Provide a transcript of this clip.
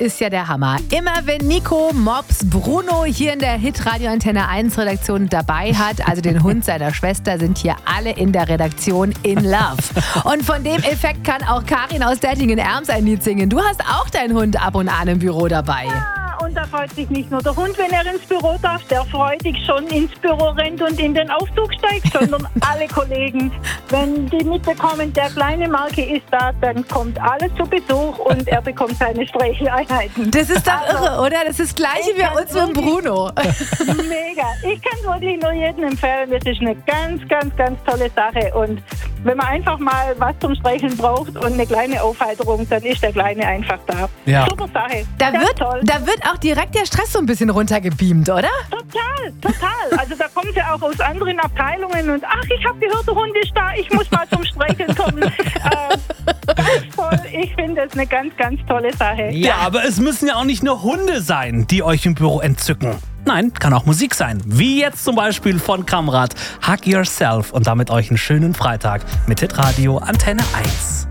ist ja der Hammer. Immer wenn Nico Mops Bruno hier in der Hitradio Antenne 1 Redaktion dabei hat, also den Hund seiner Schwester, sind hier alle in der Redaktion in love. Und von dem Effekt kann auch Karin aus Dettingen-Erms ein Lied singen. Du hast auch deinen Hund ab und an im Büro dabei. Und da freut sich nicht nur der Hund, wenn er ins Büro darf, der freudig schon ins Büro rennt und in den Aufzug steigt, sondern alle Kollegen. Wenn die mitbekommen, der kleine Marke ist da, dann kommt alles zu Besuch und er bekommt seine Streicheleinheiten. Das ist doch irre, oder? Das ist das Gleiche wie bei uns mit Bruno. Mega. Ich kann es wirklich nur jedem empfehlen. Das ist eine ganz, ganz, ganz tolle Sache. Und wenn man einfach mal was zum Streicheln braucht und eine kleine Aufheiterung, dann ist der Kleine einfach da. Ja. Super Sache. Da wird auch direkt der Stress so ein bisschen runtergebeamt, oder? Total. Also da kommen sie auch aus anderen Abteilungen und ach, ich habe gehört, der Hund ist da, ich muss mal zum Streicheln kommen. Ganz toll. Ich finde das eine ganz, ganz tolle Sache. Ja, aber es müssen ja auch nicht nur Hunde sein, die euch im Büro entzücken. Nein, kann auch Musik sein. Wie jetzt zum Beispiel von Kamrat, Hug Yourself. Und damit euch einen schönen Freitag mit Hitradio Antenne 1.